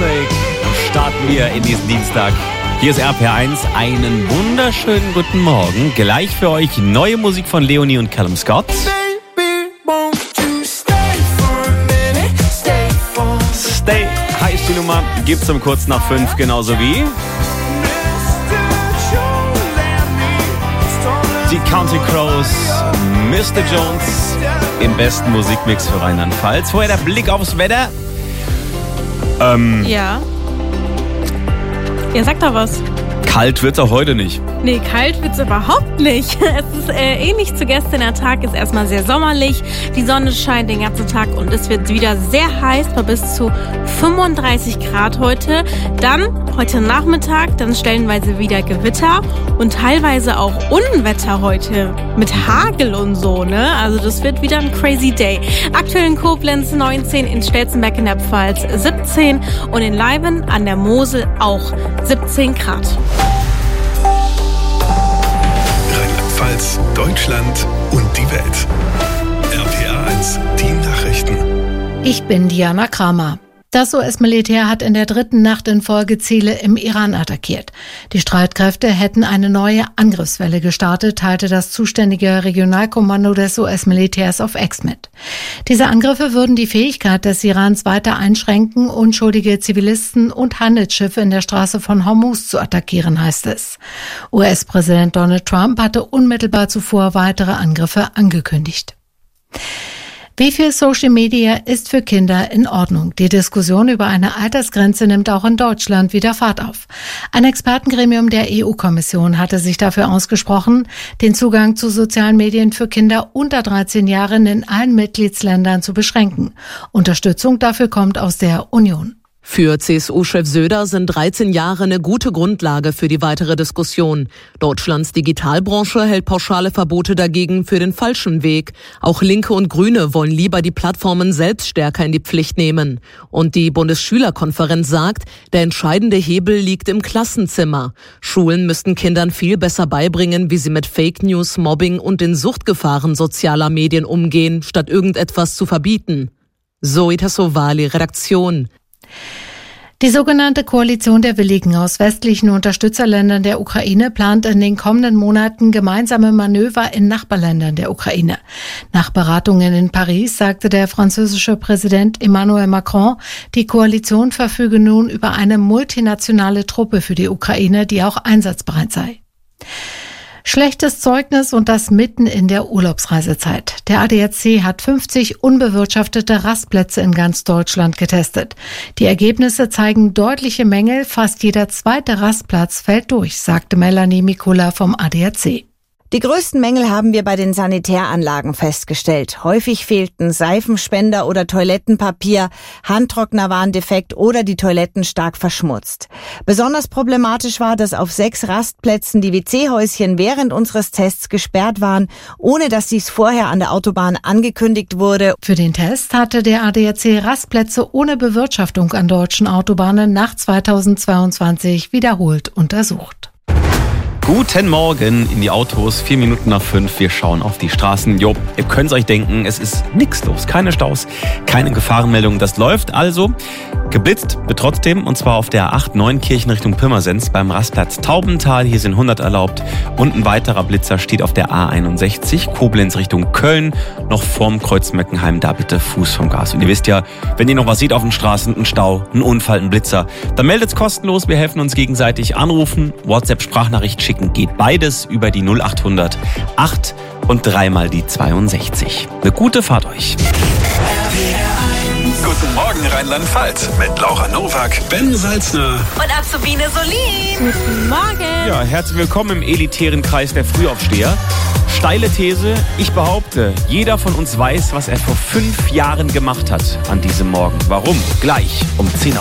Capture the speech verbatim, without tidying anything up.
Snake starten wir in diesen Dienstag. Hier ist R P R eins, einen wunderschönen guten Morgen. Gleich für euch neue Musik von Leonie und Callum Scott. Stay heißt die Nummer, gibt's um kurz nach fünf, genauso wie die Counting Crows, Mister Jones im besten Musikmix für Rheinland-Pfalz. Vorher der Blick aufs Wetter. Ähm, ja. Ja, sag doch was. Kalt wird's auch heute nicht. Nee, kalt wird's überhaupt nicht. Es ist äh, ähnlich zu gestern. Der Tag ist erstmal sehr sommerlich. Die Sonne scheint den ganzen Tag und es wird wieder sehr heiß, bei bis zu fünfunddreißig Grad heute. Dann heute Nachmittag, dann stellenweise wieder Gewitter und teilweise auch Unwetter heute mit Hagel und so, ne? Also das wird wieder ein crazy day. Aktuell in Koblenz neunzehn, in Stelzenberg in der Pfalz siebzehn und in Leiben an der Mosel auch siebzehn Grad. Rheinland-Pfalz, Deutschland und die Welt. R P R eins, die Nachrichten. Ich bin Diana Kramer. Das U S-Militär hat in der dritten Nacht in Folge Ziele im Iran attackiert. Die Streitkräfte hätten eine neue Angriffswelle gestartet, teilte das zuständige Regionalkommando des U S-Militärs auf X mit. Diese Angriffe würden die Fähigkeit des Irans weiter einschränken, unschuldige Zivilisten und Handelsschiffe in der Straße von Hormuz zu attackieren, heißt es. U S-Präsident Donald Trump hatte unmittelbar zuvor weitere Angriffe angekündigt. Wie viel Social Media ist für Kinder in Ordnung? Die Diskussion über eine Altersgrenze nimmt auch in Deutschland wieder Fahrt auf. Ein Expertengremium der E U-Kommission hatte sich dafür ausgesprochen, den Zugang zu sozialen Medien für Kinder unter dreizehn Jahren in allen Mitgliedsländern zu beschränken. Unterstützung dafür kommt aus der Union. Für C S U-Chef Söder sind dreizehn Jahre eine gute Grundlage für die weitere Diskussion. Deutschlands Digitalbranche hält pauschale Verbote dagegen für den falschen Weg. Auch Linke und Grüne wollen lieber die Plattformen selbst stärker in die Pflicht nehmen. Und die Bundesschülerkonferenz sagt, der entscheidende Hebel liegt im Klassenzimmer. Schulen müssten Kindern viel besser beibringen, wie sie mit Fake News, Mobbing und den Suchtgefahren sozialer Medien umgehen, statt irgendetwas zu verbieten. Zoe Tassovali, Redaktion. Die sogenannte Koalition der Willigen aus westlichen Unterstützerländern der Ukraine plant in den kommenden Monaten gemeinsame Manöver in Nachbarländern der Ukraine. Nach Beratungen in Paris sagte der französische Präsident Emmanuel Macron, die Koalition verfüge nun über eine multinationale Truppe für die Ukraine, die auch einsatzbereit sei. Schlechtes Zeugnis und das mitten in der Urlaubsreisezeit. Der A D A C hat fünfzig unbewirtschaftete Rastplätze in ganz Deutschland getestet. Die Ergebnisse zeigen deutliche Mängel. Fast jeder zweite Rastplatz fällt durch, sagte Melanie Mikula vom A D A C. Die größten Mängel haben wir bei den Sanitäranlagen festgestellt. Häufig fehlten Seifenspender oder Toilettenpapier, Handtrockner waren defekt oder die Toiletten stark verschmutzt. Besonders problematisch war, dass auf sechs Rastplätzen die W C-Häuschen während unseres Tests gesperrt waren, ohne dass dies vorher an der Autobahn angekündigt wurde. Für den Test hatte der A D A C Rastplätze ohne Bewirtschaftung an deutschen Autobahnen nach zweitausendzweiundzwanzig wiederholt untersucht. Guten Morgen in die Autos, vier Minuten nach fünf, wir schauen auf die Straßen. Jo, ihr könnt's euch denken, es ist nichts los, keine Staus, keine Gefahrenmeldungen, das läuft also. Geblitzt wird trotzdem, und zwar auf der A acht Neunkirchen Richtung Pirmasens beim Rastplatz Taubental, hier sind hundert erlaubt. Und ein weiterer Blitzer steht auf der A einundsechzig, Koblenz Richtung Köln, noch vorm Kreuz Meckenheim, da bitte Fuß vom Gas. Und ihr wisst ja, wenn ihr noch was seht auf den Straßen, ein Stau, ein Unfall, ein Blitzer, dann meldet's kostenlos, wir helfen uns gegenseitig. Anrufen, WhatsApp-Sprachnachricht schicken, geht beides über die null achthundert acht und dreimal die zweiundsechzig. Eine gute Fahrt euch. Guten Morgen Rheinland-Pfalz mit Laura Nowak, Ben Salzner Und Azubine Solin. Guten Morgen. Ja, herzlich willkommen im elitären Kreis der Frühaufsteher. Steile These, ich behaupte, jeder von uns weiß, was er vor fünf Jahren gemacht hat an diesem Morgen. Warum? Gleich um zehn Uhr.